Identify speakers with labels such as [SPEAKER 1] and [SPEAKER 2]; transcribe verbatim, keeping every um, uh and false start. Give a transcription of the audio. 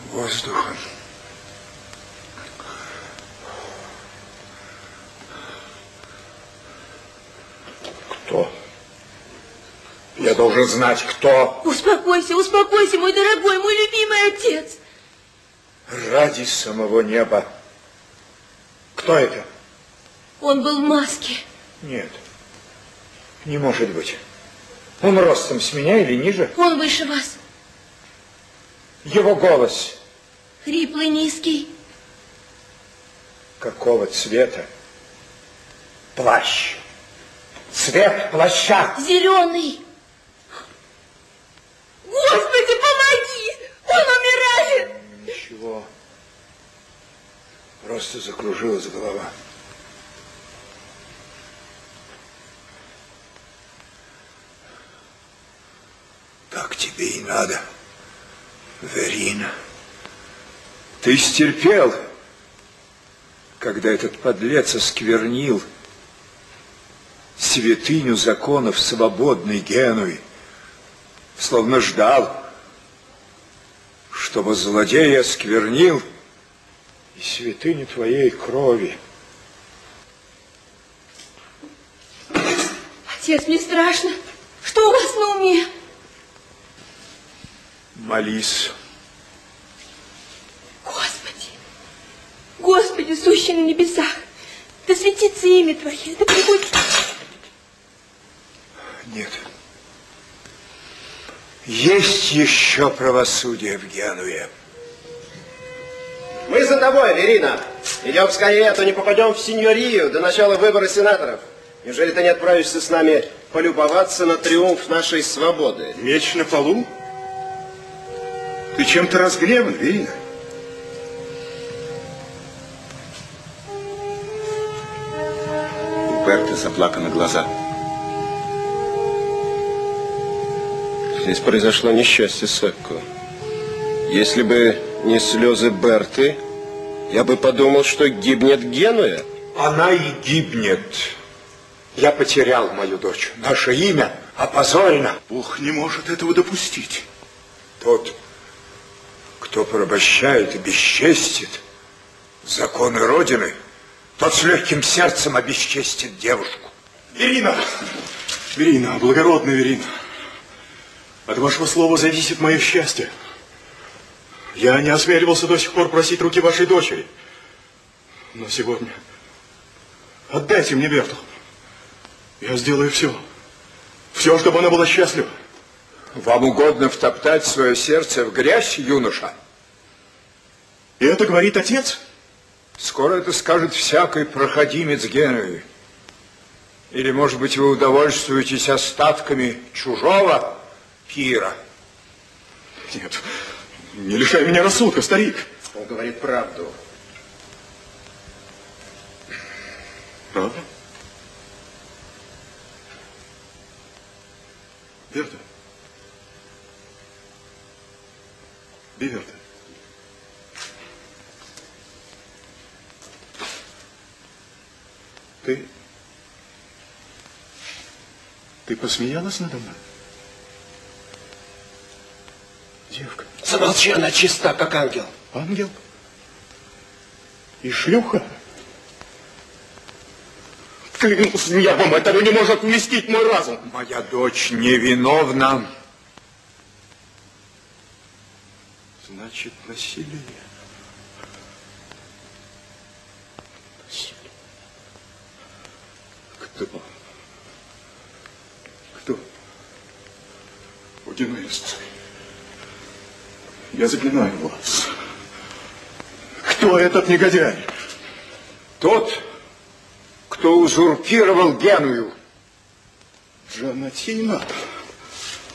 [SPEAKER 1] воздухом. Кто? Я должен знать, кто.
[SPEAKER 2] Успокойся, успокойся, мой дорогой, мой любимый отец.
[SPEAKER 1] Ради самого неба. Кто это?
[SPEAKER 2] Он был в маске.
[SPEAKER 1] Нет, не может быть. Он ростом с меня или ниже?
[SPEAKER 2] Он выше вас.
[SPEAKER 1] Его голос.
[SPEAKER 2] Хриплый, низкий.
[SPEAKER 1] Какого цвета? Плащ. Цвет плаща.
[SPEAKER 2] Зеленый. Господи, помоги! Он умирает!
[SPEAKER 1] Ничего. Просто закружилась голова. Так тебе и надо, Верина. Ты стерпел, когда этот подлец осквернил святыню законов свободной Генуи, словно ждал, чтобы злодей осквернил и святыню твоей крови.
[SPEAKER 2] Отец, мне страшно. Что у вас на уме?
[SPEAKER 1] Молись.
[SPEAKER 2] Господи, Господи, сущий на небесах, да светится имя Твое, да прибудет.
[SPEAKER 1] Нет. Есть еще правосудие в Генуе.
[SPEAKER 3] Мы за тобой, Верина. Идем скорее, а то не попадем в синьорию до начала выбора сенаторов. Неужели ты не отправишься с нами полюбоваться на триумф нашей свободы?
[SPEAKER 4] Меч на полу? Ты чем-то разгневан, Верина? У Берты заплаканы глаза.
[SPEAKER 3] Здесь произошло несчастье, Секко. Если бы не слезы Берты, я бы подумал, что гибнет Генуя.
[SPEAKER 1] Она и гибнет. Я потерял мою дочь. Наше имя опозорено.
[SPEAKER 4] Бог не может этого допустить.
[SPEAKER 1] Тот, кто порабощает и бесчестит законы Родины, тот с легким сердцем обесчестит девушку.
[SPEAKER 4] Верина! Верина, благородная Верина. От вашего слова зависит мое счастье. Я не осмеливался до сих пор просить руки вашей дочери. Но сегодня отдайте мне Берту. Я сделаю все. Все, чтобы она была счастлива.
[SPEAKER 1] Вам угодно втоптать свое сердце в грязь, юноша?
[SPEAKER 4] И это говорит отец?
[SPEAKER 1] Скоро это скажет всякий проходимец Генуи. Или, может быть, вы удовольствуетесь остатками чужого пира?
[SPEAKER 4] Нет, не лишай меня рассудка, старик.
[SPEAKER 3] Он говорит правду.
[SPEAKER 4] Правда? Берта? Берта? Ты... Ты посмеялась надо мной? Девка.
[SPEAKER 3] Замолчи, она чиста, как ангел.
[SPEAKER 4] Ангел? И шлюха? Клянусь небом, этого не может вместить мой разум.
[SPEAKER 1] Моя дочь невиновна.
[SPEAKER 4] Значит, насилие. Насилие. Кто? Кто? Удинуисцы. Я заклинаю вас. Кто этот негодяй?
[SPEAKER 1] Тот, кто узурпировал Геную.
[SPEAKER 4] Джанатина.